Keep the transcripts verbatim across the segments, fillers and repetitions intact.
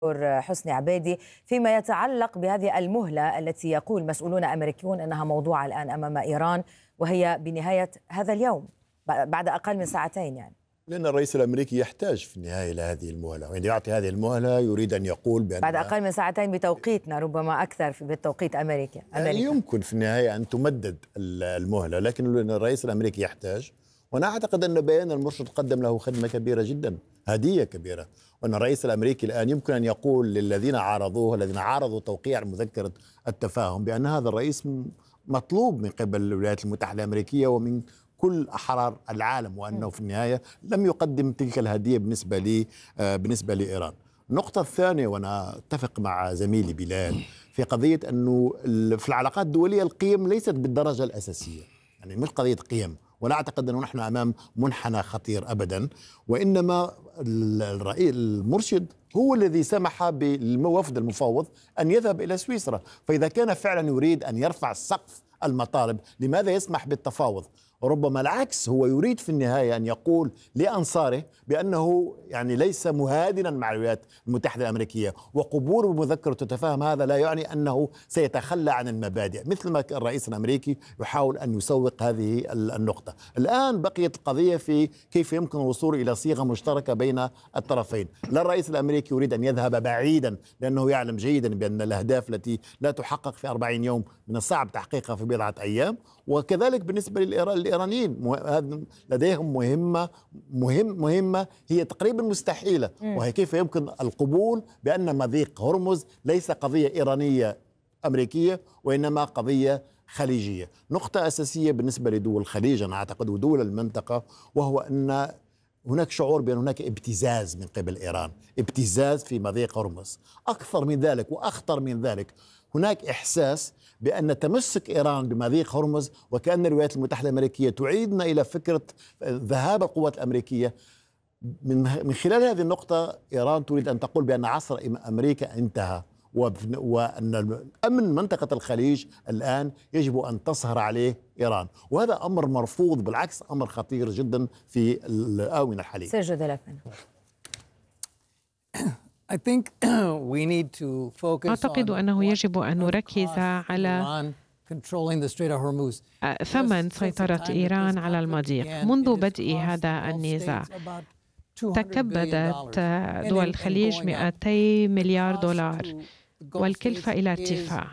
دكتور حسني عبيدي فيما يتعلق بهذه المهلة التي يقول مسؤولون أمريكيون أنها موضوعة الآن أمام إيران، وهي بنهاية هذا اليوم بعد أقل من ساعتين. يعني لأن الرئيس الأمريكي يحتاج في النهاية إلى هذه المهلة، وإن يعطي هذه المهلة يريد أن يقول بأن بعد أقل من ساعتين بتوقيتنا، ربما أكثر في بالتوقيت أمريكا. يعني يمكن في النهاية أن تمدد المهلة، لكن الرئيس الأمريكي يحتاج. وأنا أعتقد أن بيان المرشد قدم له خدمة كبيرة جدا، هدية كبيرة، وأن الرئيس الأمريكي الآن يمكن أن يقول للذين عارضوه الذين عارضوا توقيع مذكرة التفاهم بأن هذا الرئيس مطلوب من قبل الولايات المتحدة الأمريكية ومن كل أحرار العالم، وأنه في النهاية لم يقدم تلك الهدية بالنسبة لي بالنسبة لإيران. النقطة الثانية، وأنا أتفق مع زميلي بلال في قضية أنه في العلاقات الدولية القيم ليست بالدرجة الأساسية، يعني مش قضية قيم، ولا أعتقد أنه نحن أمام منحنى خطير أبدا، وإنما الرئيس المرشد هو الذي سمح بالوفد المفوض أن يذهب إلى سويسرا. فإذا كان فعلا يريد أن يرفع سقف المطالب، لماذا يسمح بالتفاوض؟ وربما العكس، هو يريد في النهاية أن يقول لأنصاره بأنه يعني ليس مهادنا مع الولايات المتحدة الأمريكية، وقبوله بمذكرة التفاهم هذا لا يعني أنه سيتخلى عن المبادئ، مثل ما الرئيس الأمريكي يحاول أن يسوق هذه النقطة. الآن بقيت القضية في كيف يمكن الوصول إلى صيغة مشتركة بين الطرفين. لا الرئيس الأمريكي يريد أن يذهب بعيدا، لأنه يعلم جيدا بأن الأهداف التي لا تحقق في أربعين يوم من الصعب تحقيقها في بضعة أيام، وكذلك بالنسبة للإيرانيين لديهم مهمة مهم مهمة هي تقريبا مستحيلة، وهي كيف يمكن القبول بأن مضيق هرمز ليس قضية إيرانية أمريكية وإنما قضية خليجية. نقطة أساسية بالنسبة لدول الخليج أنا أعتقد ودول المنطقة، وهو أن هناك شعور بأن هناك ابتزاز من قبل إيران، ابتزاز في مضيق هرمز. أكثر من ذلك وأخطر من ذلك، هناك إحساس بأن تمسك إيران بمضيق هرمز وكأن الولايات المتحدة الأمريكية تعيدنا إلى فكرة ذهاب القوات الأمريكية. من من خلال هذه النقطة إيران تريد أن تقول بأن عصر أمريكا انتهى، وأن أمن منطقة الخليج الآن يجب أن تصهر عليه إيران، وهذا أمر مرفوض، بالعكس أمر خطير جدا في الآونة الحالية. سيرجيو دي لا بينا. أعتقد أنه يجب أن نركز على ثمن سيطرة إيران على المضيق. منذ بدء هذا النزاع تكبدت دول الخليج مئتي مليار دولار، والكلفة إلى ارتفاع،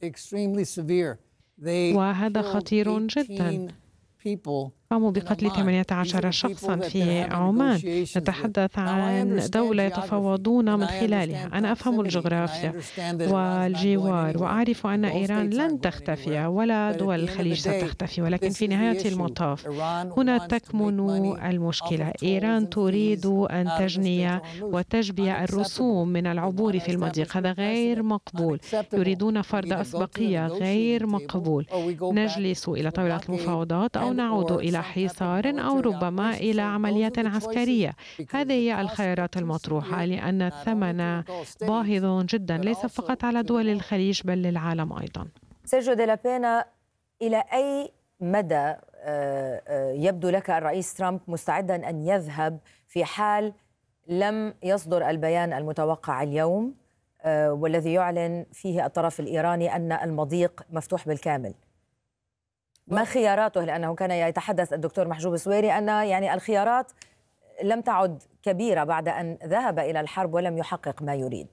وهذا خطير جدا. قاموا بقتل ثمانية عشر شخصا في عمان. نتحدث عن دولة يتفاوضون من خلالها. أنا أفهم الجغرافيا والجوار، وأعرف أن إيران لن تختفي ولا دول الخليج ستختفي، ولكن في نهاية المطاف هنا تكمن المشكلة. إيران تريد أن تجني وتجبي الرسوم من العبور في المضيق، هذا غير مقبول. يريدون فرض أسبقية، غير مقبول. نجلس إلى طاولة المفاوضات أو نعود إلى حصار أو ربما إلى عمليات عسكرية. هذه هي الخيارات المطروحة، لأن الثمن باهظ جدا ليس فقط على دول الخليج بل للعالم أيضا. سيرجيو دي لا بينا، إلى أي مدى يبدو لك الرئيس ترامب مستعدا أن يذهب في حال لم يصدر البيان المتوقع اليوم والذي يعلن فيه الطرف الإيراني أن المضيق مفتوح بالكامل؟ ما خياراته؟ لأنه كان يتحدث الدكتور محجوب السويري أن يعني الخيارات لم تعد كبيرة بعد أن ذهب إلى الحرب ولم يحقق ما يريد.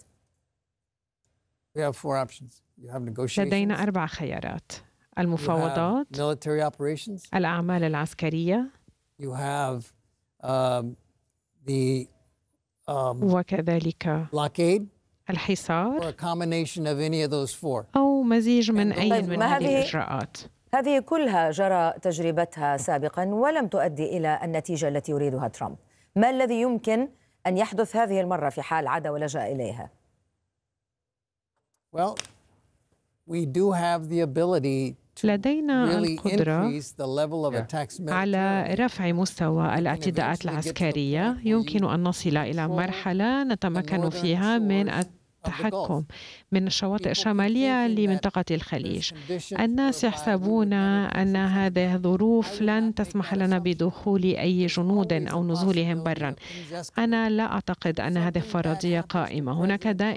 لدينا أربع خيارات: المفاوضات، الأعمال العسكرية، وكذلك الحصار، أو مزيج من أي من هذه الإجراءات. هذه كلها جرى تجربتها سابقا ولم تؤدي إلى النتيجة التي يريدها ترامب. ما الذي يمكن أن يحدث هذه المرة في حال عاد ولجأ إليها؟ لدينا القدرة على رفع مستوى الاعتداءات العسكرية. يمكن أن نصل إلى مرحلة نتمكن فيها من التحكم من الشواطئ الشمالية لمنطقة الخليج. الناس يحسبون أن هذه الظروف لن تسمح لنا بدخول أي جنود أو نزولهم برا. أنا لا أعتقد أن هذه الفرضية قائمة. هناك